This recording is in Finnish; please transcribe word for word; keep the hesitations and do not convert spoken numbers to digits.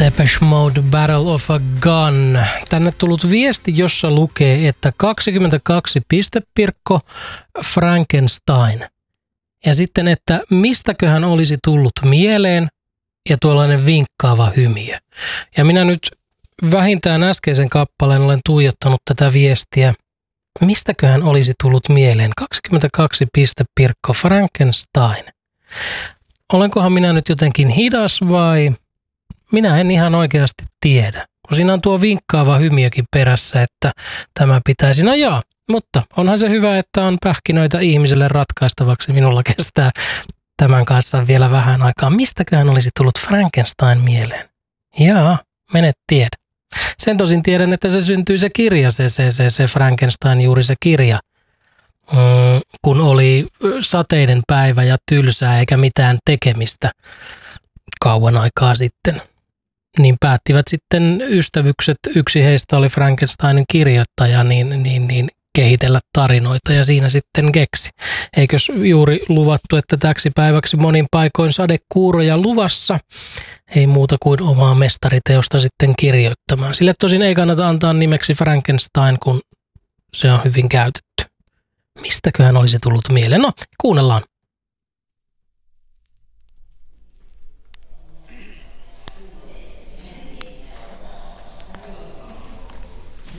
Depeche Mode, Battle of a Gun. Tänne tullut viesti, jossa lukee, että kaksikymmentäkaksi pistepirkko Frankenstein. Ja sitten, että mistäköhän olisi tullut mieleen ja tuollainen vinkkaava hymiö. Ja minä nyt vähintään äskeisen kappaleen olen tuijottanut tätä viestiä. Mistäköhän olisi tullut mieleen kaksikymmentäkaksi pistepirkko Frankenstein? Olenkohan minä nyt jotenkin hidas vai... Minä en ihan oikeasti tiedä, kun siinä on tuo vinkkaava hymiökin perässä, että tämä pitäisi. No joo, mutta onhan se hyvä, että on pähkinöitä ihmiselle ratkaistavaksi. Minulla kestää tämän kanssa vielä vähän aikaa. Mistäköhän olisi tullut Frankenstein mieleen? Jaa, menet tiedä. Sen tosin tiedän, että se syntyi se kirja, se, se, se, se Frankenstein, juuri se kirja, mm, kun oli sateinen päivä ja tylsää eikä mitään tekemistä kauan aikaa sitten. Niin päättivät sitten ystävykset, yksi heistä oli Frankensteinin kirjoittaja, niin, niin, niin kehitellä tarinoita ja siinä sitten keksi. Eikös juuri luvattu, että täksi päiväksi monin paikoin sadekuuroja luvassa, ei muuta kuin omaa mestariteosta sitten kirjoittamaan. Sille tosin ei kannata antaa nimeksi Frankenstein, kun se on hyvin käytetty. Mistäköhän olisi tullut mieleen? No, kuunnellaan.